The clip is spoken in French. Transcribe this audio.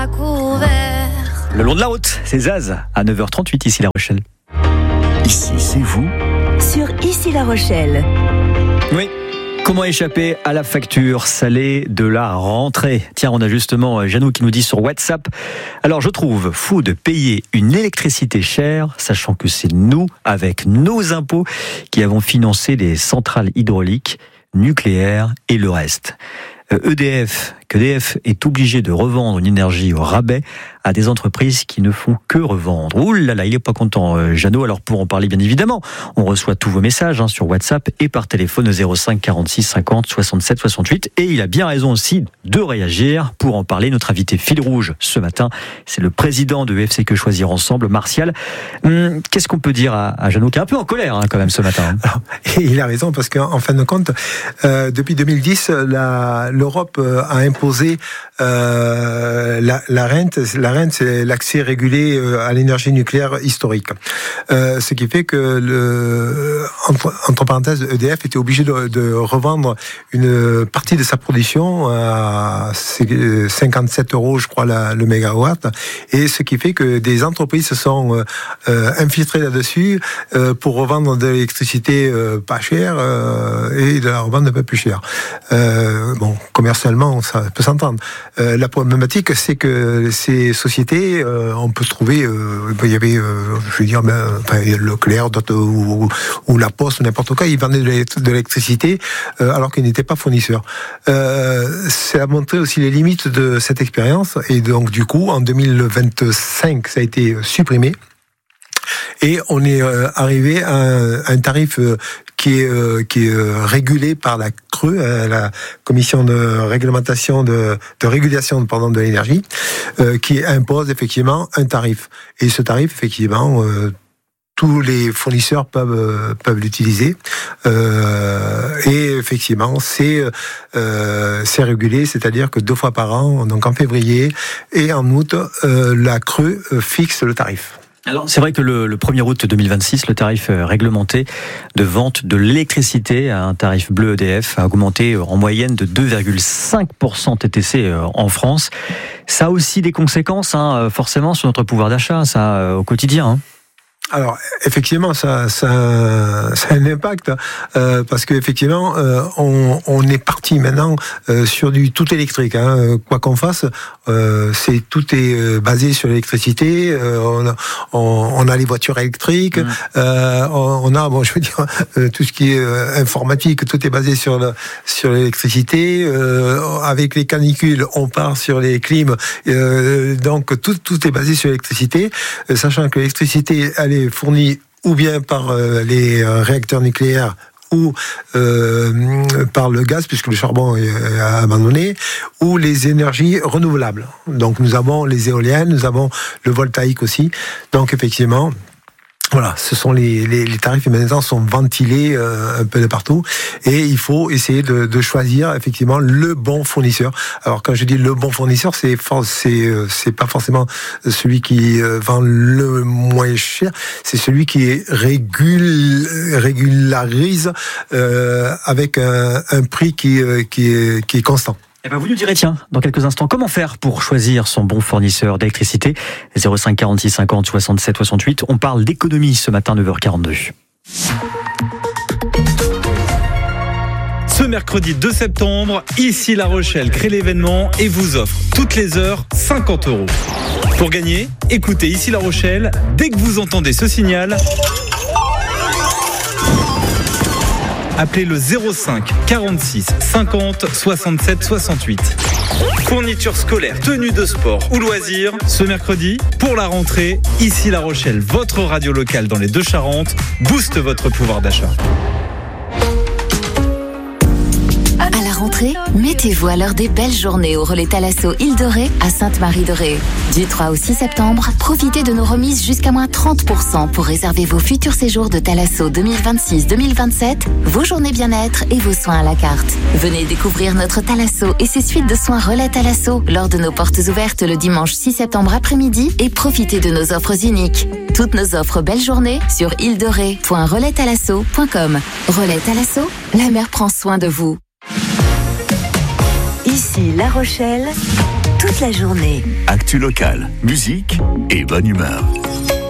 à couvert. Le long de la route, c'est Zaz à 9h38 ici La Rochelle. Ici, c'est vous sur Ici La Rochelle. Oui. Comment échapper à la facture salée de la rentrée ? Tiens, on a justement Janou qui nous dit sur WhatsApp. Alors, je trouve fou de payer une électricité chère, sachant que c'est nous, avec nos impôts, qui avons financé les centrales hydrauliques, nucléaires et le reste. EDF est obligé de revendre une énergie au rabais à des entreprises qui ne font que revendre. Ouh là là, il est pas content, Jeannot. Alors pour en parler, bien évidemment, on reçoit tous vos messages sur WhatsApp et par téléphone au 05 46 50 67 68. Et il a bien raison aussi de réagir. Pour en parler, notre invité fil rouge ce matin, c'est le président de FC Que Choisir Ensemble, Martial. Qu'est-ce qu'on peut dire à Jeannot, qui est un peu en colère quand même ce matin. Alors, il a raison, parce qu'en fin de compte, depuis 2010, l'Europe a imposé la rente. La rente, c'est l'accès régulé à l'énergie nucléaire historique. Ce qui fait que, entre parenthèses, EDF était obligé de revendre une partie de sa production à 57 €, je crois, le mégawatt. Et ce qui fait que des entreprises se sont infiltrées là-dessus pour revendre de l'électricité pas chère et de la revendre un peu plus chère. Bon, commercialement, ça peut s'entendre. La problématique, c'est que ces sociétés, on peut trouver, il y avait, je veux dire, Leclerc, ou La Poste, ou n'importe quoi, ils vendaient de l'électricité alors qu'ils n'étaient pas fournisseurs. Ça a montré aussi les limites de cette expérience, et donc du coup, en 2025, ça a été supprimé. Et on est arrivé à un tarif qui est régulé par la CRE, la Commission de réglementation de régulation de l'énergie, qui impose effectivement un tarif. Et ce tarif, effectivement, tous les fournisseurs peuvent l'utiliser. Et effectivement, c'est régulé, c'est-à-dire que 2 fois par an, donc en février et en août, la CRE fixe le tarif. Alors, c'est vrai que le 1er août 2026, le tarif réglementé de vente de l'électricité à un tarif bleu EDF a augmenté en moyenne de 2,5% TTC en France. Ça a aussi des conséquences, forcément, sur notre pouvoir d'achat, ça, au quotidien. Alors, effectivement, ça a un impact, parce qu'effectivement, on est parti maintenant sur du tout électrique. Quoi qu'on fasse, tout est basé sur l'électricité. On a les voitures électriques. On a, je veux dire, tout ce qui est informatique, tout est basé sur l'électricité. Avec les canicules, on part sur les clims. Donc, tout est basé sur l'électricité, sachant que l'électricité, elle est fournie ou bien par les réacteurs nucléaires ou par le gaz, puisque le charbon est abandonné, ou les énergies renouvelables. Donc nous avons les éoliennes, nous avons le voltaïque aussi. Donc effectivement, voilà, ce sont les tarifs maintenant sont ventilés un peu de partout, et il faut essayer de choisir effectivement le bon fournisseur. Alors quand je dis le bon fournisseur, c'est pas forcément celui qui vend le moins cher, c'est celui qui régularise avec un prix qui est constant. Eh ben vous nous direz, tiens, dans quelques instants, comment faire pour choisir son bon fournisseur d'électricité ? 05 46 50 67 68. On parle d'économie ce matin, 9h42. Ce mercredi 2 septembre, Ici La Rochelle crée l'événement et vous offre toutes les heures 50 €. Pour gagner, écoutez Ici La Rochelle dès que vous entendez ce signal. Appelez le 05 46 50 67 68. Fourniture scolaire, tenue de sport ou loisirs. Ce mercredi, pour la rentrée, Ici La Rochelle, votre radio locale dans les Deux-Charentes, booste votre pouvoir d'achat. À la rentrée, mettez-vous à l'heure des belles journées au relais Thalasso Île-de-Ré à Sainte-Marie-de-Ré. Du 3 au 6 septembre, profitez de nos remises jusqu'à moins 30% pour réserver vos futurs séjours de Thalasso 2026-2027, vos journées bien-être et vos soins à la carte. Venez découvrir notre Thalasso et ses suites de soins relais Thalasso lors de nos portes ouvertes le dimanche 6 septembre après-midi et profitez de nos offres uniques. Toutes nos offres belle journée sur île-de-ré.relaisthalasso.com. Relais Thalasso, la mer prend soin de vous. Ici La Rochelle, toute la journée. Actu locale, musique et bonne humeur.